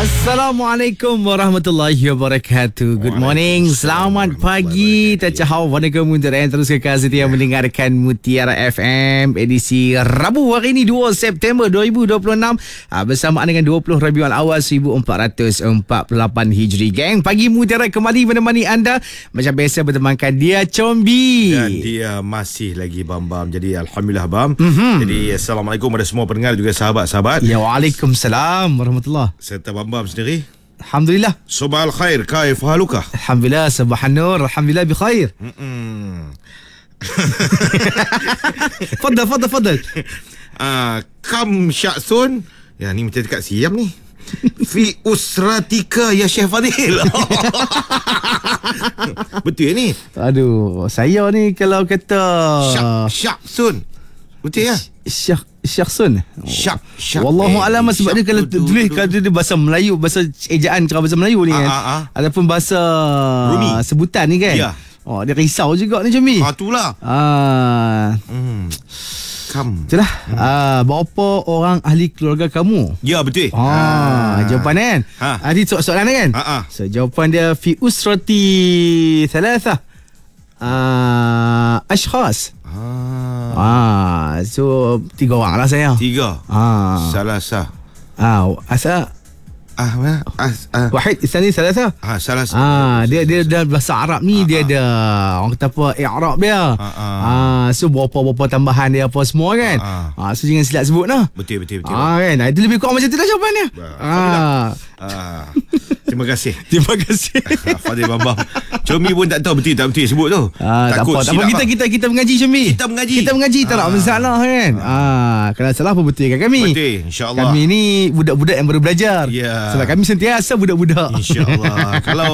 Assalamualaikum warahmatullahi wabarakatuh. Good morning. Selamat pagi. Tachau Waalaikumsalam dan terus kekal setia mendengarkan Mutiara FM edisi Rabu hari ini 2 September 2026 bersamaan dengan 20 Rabiul Awal 1448 Hijri. Gang, pagi Mutiara kembali menemani anda macam biasa bertemankan dia Combi. Dan dia masih lagi Bam. Jadi alhamdulillah Bam. Jadi assalamualaikum kepada semua pendengar juga sahabat-sahabat. Ya, waalaikumsalam warahmatullahi. Serta Bam sendiri. Alhamdulillah. Subhal khair, kaif haluka? Alhamdulillah, subhan nur, alhamdulillah bikhair. Fadal. Kam syaksun. Ya, ni macam dekat Siam ni. Fi usratika ya Syekh Fadil. Betul ni? Aduh, saya ni kalau kata Syaksun. Betul ya? Syekh Sun. Syak. Wallahu alam, sebab dia kalau tulis kalau dia bahasa Melayu, bahasa ejaan cara bahasa Melayu ni kan. Ataupun bahasa Rumi sebutan ni kan. Ya. Oh, dia risau juga ni Jami. Itulah. Kam. Itulah. Berapa orang ahli keluarga kamu? Ya, betul. Jawapan kan? Ini soalan kan? So jawapan dia fi usrati thalatha ashkhas. So 3 orang lah saya. 3. Salasah. Asa Wahid Isani Salasah. Salasah. Dia dalam bahasa Arab ni dia ada orang kata apa i'rab dia. So berapa tambahan dia apa semua kan. So jangan silap sebut lah. Betul. Kan. Itu lebih kurang macam tu lah jawapan dia. Terima kasih. Fadil Bambang. Comi pun tak tahu betul tak betul sebut tu. Takut silap. Kita mengaji Comi. Kita mengaji tak nak masalah kan. Kalau salah apa betulkan kami. Betul, insya-Allah. Kami ni budak-budak yang baru belajar. Sebab kami sentiasa budak-budak. InsyaAllah. Kalau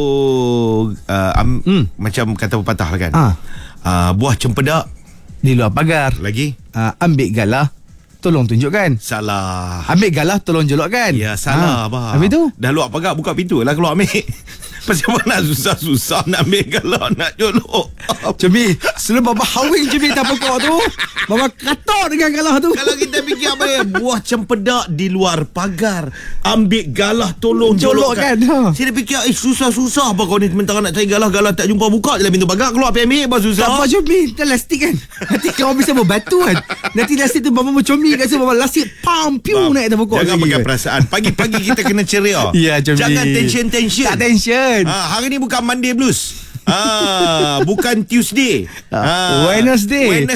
macam kata pepatah lah kan. Buah cempedak di luar pagar. Lagi ambil galah, tolong tunjukkan. Salah. Ambil galah, tolong jolokkan. Ya, salah bah. Habis tu dah luar pagar, buka pintu lah keluar ambil. Pasal apa nak susah-susah nak ambil galah, nak jolok. Cobi, sebelum Baba hawing Cobi tak pokok tu, Baba kata dengan galah tu. Kalau kita fikir apa ya, buah cempedak di luar pagar, ambil galah, tolong jolokkan. Saya dah fikir susah-susah apa kau ni, sementara nak cari galah tak jumpa, buka je lah pintu pagar, keluar pergi ambil, apa susah. Tak apa Cobi, kan lastik kan. Nanti kau bisa berbatu kan. Nanti lastik tu Baba Cobi kat situ, Baba lastik pam naik atas pokok. Jangan pakai perasaan. Pagi-pagi kita kena ceria. Ya, Cobi. Jangan tension. Tak tension. Hari ni bukan Monday Blues. Bukan Tuesday. Wednesday.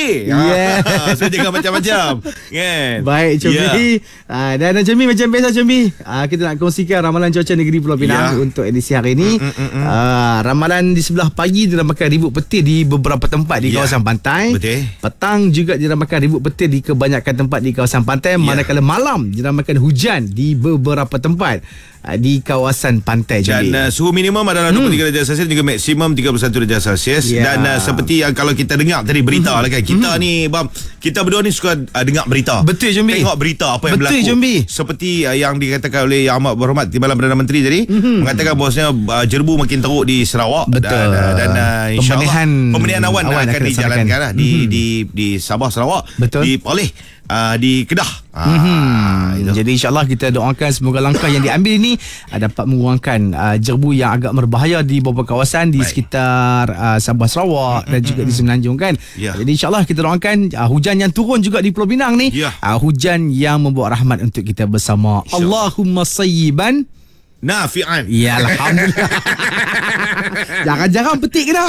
So jangan macam-macam kan. Baik Combi. Dan Combi macam biasa Combi, kita nak kongsikan ramalan cuaca negeri Pulau Pinang untuk edisi hari ini. Ramalan di sebelah pagi diramalkan ribut petir di beberapa tempat di kawasan pantai. Betul. Petang juga diramalkan ribut petir di kebanyakan tempat di kawasan pantai. Manakala malam diramalkan hujan di beberapa tempat di kawasan pantai. Dan suhu minimum adalah 23 darjah Celsius, juga maksimum 31 darjah Celsius. Dan seperti yang kalau kita dengar tadi berita lah kan, kita ni Bam, kita berdua ni suka dengar berita. Betul Jombi. Tengok berita apa yang berlaku. Jombi. Seperti yang dikatakan oleh Yang Amat Berhormat Timbalan Perdana Menteri tadi, mengatakan bahawasanya jerbu makin teruk di Sarawak. Betul. Dan insyaAllah pemberian awan akan dijalankan lah di Sabah Sarawak. Betul. Di Perlis, di Kedah. Jadi insyaAllah kita doakan semoga langkah yang diambil ini dapat mengurangkan jerbu yang agak berbahaya di beberapa kawasan di sekitar Sabah Sarawak dan juga di Semenanjung kan. Jadi insyaAllah kita doakan hujan yang turun juga di Pulau Pinang ni, hujan yang membawa rahmat untuk kita bersama. Allahumma sayyiban nafi'an. Ya, alhamdulillah. Jarang-jarang petik kena.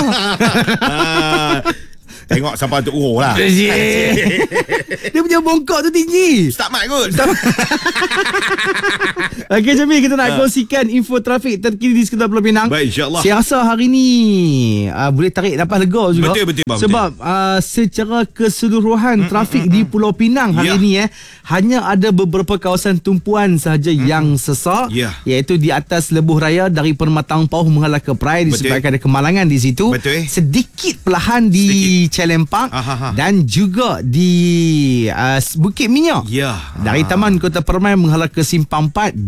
Tengok sampai tu lah. Dia punya bongkok tu tinggi. Start mic kot. Okey Jamil, kita nak kongsikan info trafik terkini di sekitar Pulau Pinang. Baik, insyaAllah. Saya rasa hari ni boleh tarik nafas lega juga. Betul bang. Sebab secara keseluruhan trafik di Pulau Pinang hari ni hanya ada beberapa kawasan tumpuan sahaja yang sesak, iaitu di atas Lebuh Raya dari Permatang Pauh mengalah ke Perai disebabkan ada kemalangan di situ. Sedikit perlahan di Celempang dan juga di Bukit Minyak. Dari Taman Kota Permai menghala ke Simpang 4 dan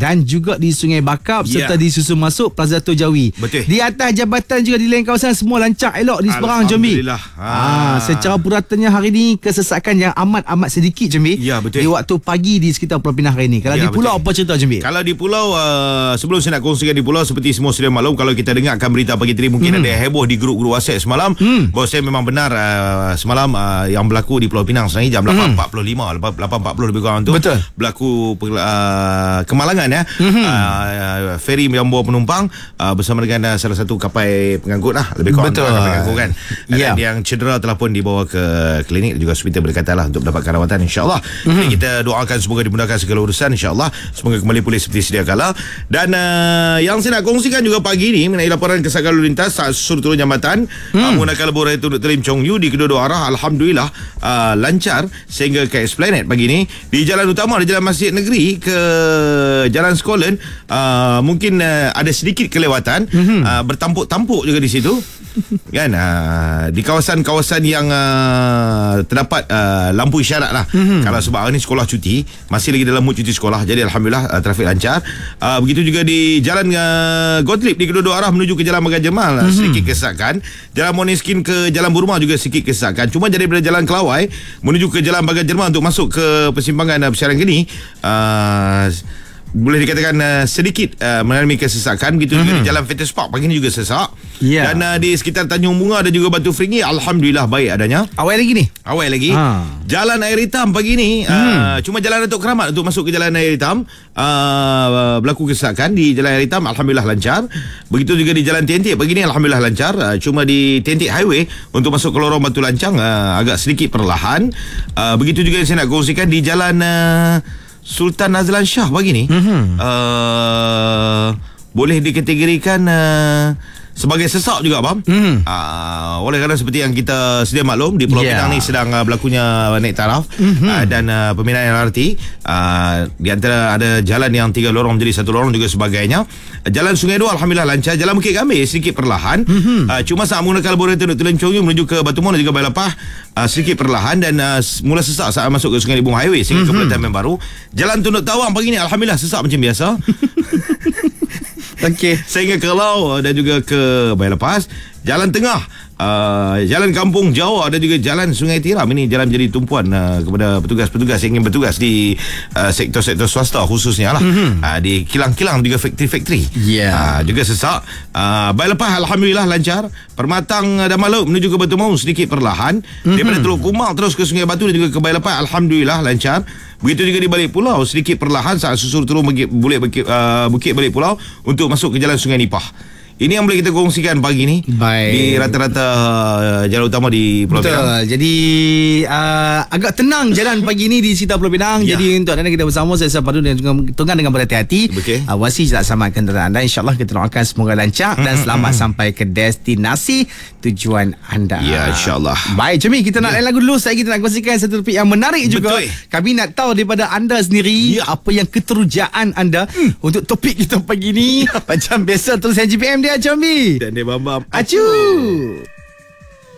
dan juga di Sungai Bakap serta di susun masuk Plaza Dato' Jawi. Betul. Di atas jabatan juga di lain kawasan semua lancar elok di seberang Jambi. Alhamdulillah. Secara puratanya hari ni kesesakan yang amat sedikit Jambi. Ya, betul. Di waktu pagi di sekitar Pulau Pinang hari ni. Kalau di pulau betul. Apa cerita Jambi? Kalau di pulau sebelum saya nak kongsikan di pulau, seperti semua sedia maklum, kalau kita dengarkan berita pagi tadi mungkin ada yang heboh di grup-grup WhatsApp semalam. Bahawa saya memang benar semalam yang berlaku di Pulau Pinang sebenarnya jam 8.45 8.40 lebih kurang tu. Betul. Berlaku kemalangan ya. Feri yang bawa penumpang bersama dengan salah satu kapal pengangkut lah, lebih kurang kapal pengangkut kan. Dan yang cedera telah pun dibawa ke klinik dan juga hospital berdekatan lah untuk mendapatkan rawatan insya-Allah. Jadi kita doakan semoga dimudahkan segala urusan insya-Allah, semoga kembali pulih seperti sedia kala. Dan yang saya nak kongsikan juga pagi ni mengenai laporan kesesakan lalu lintas saat susur turun jambatan menggunakan laboratorium Dr. Lim Chong Yu di kedua-dua arah. Alhamdulillah lancar sehingga ke Esplanade pagi ni. Di jalan utama, di jalan Masjid Negeri ke Jalan Scotland, mungkin ada sedikit kelewatan, bertampuk-tampuk juga di situ kan. Di kawasan-kawasan yang terdapat lampu isyarat lah. Kalau sebab hari ni sekolah cuti, masih lagi dalam mood cuti sekolah, jadi Alhamdulillah trafik lancar. Begitu juga di jalan Gottlieb di kedua-dua arah menuju ke Jalan Bagan Jemal, sedikit kesesakan. Jalan Moneskin ke Jalan Burma juga sedikit kesesakan. Cuma daripada Jalan Kelawai menuju ke Jalan Bagan Jemal untuk masuk ke persimpangan Persiaran Geni, boleh dikatakan sedikit mengalami kesesakan. Begitu juga di Jalan Fetus Park pagi ni juga sesak. Dan di sekitar Tanjung Bunga dan juga Batu Fringi Alhamdulillah baik adanya. Awal lagi ni? Awal lagi. Jalan Air Hitam pagi ni cuma Jalan Datuk Keramat untuk masuk ke Jalan Air Hitam berlaku kesesakan. Di Jalan Air Hitam Alhamdulillah lancar. Begitu juga di Jalan Tentik pagi ni Alhamdulillah lancar. Cuma di Tentik Highway untuk masuk ke lorong Batu Lancang agak sedikit perlahan. Begitu juga yang saya nak kongsikan di Jalan Sultan Nazlan Shah pagi ni boleh dikategorikan sebagai sesak juga abang. Oleh kerana seperti yang kita sedia maklum, di Pulau Pinang ni sedang berlakunya naik taraf dan pemindahan LRT. Di antara ada jalan yang 3 lorong menjadi 1 lorong juga sebagainya. Jalan Sungai Dua Alhamdulillah lancar. Jalan Bukit Gambir sedikit perlahan. Cuma saat menggunakan laboratorium Dr. Lim Chong Yu menuju ke Batu Mon dan juga Bayi Lapah sedikit perlahan dan mula sesak saat masuk ke Sungai Libung Highway sehingga ke Pelatanan Baru. Jalan Tunduk Tawang pagi ni Alhamdulillah sesak macam biasa. Okey. Sehingga ke Lau dan juga ke Bayi Lepas. Jalan Tengah, Jalan Kampung Jawa dan juga Jalan Sungai Tiram ini jalan menjadi tumpuan kepada petugas-petugas yang ingin bertugas di sektor-sektor swasta khususnya lah. Di kilang-kilang juga factory-factory juga sesak. Bayi Lepas Alhamdulillah lancar. Permatang dan Maluk menuju ke Batu Maung sedikit perlahan. Daripada Teluk Kumang terus ke Sungai Batu dan juga ke Bayi Lepas Alhamdulillah lancar. Begitu juga di Balik Pulau sedikit perlahan saat susur turun Bukit Balik Pulau untuk masuk ke Jalan Sungai Nipah. Ini yang boleh kita kongsikan pagi ni. Baik. Di rata-rata jalan utama di Pulau Pinang. Jadi agak tenang jalan pagi ni di sekitar Pulau Pinang. Jadi untuk anda kita bersama, saya Sapadu dan tunggang dengan berhati-hati. Wasi tak selamatkan kenderaan anda. InsyaAllah kita doakan semoga lancar dan selamat sampai ke destinasi tujuan anda. Ya, insyaAllah. Baik, Cumi, kita nak lain lagu dulu. Saya kita nak kongsikan satu topik yang menarik juga. Kami nak tahu daripada anda sendiri apa yang keterujaan anda untuk topik kita pagi ni. Macam biasa terus GPM dia Combi. Dan dia Bambam Acu.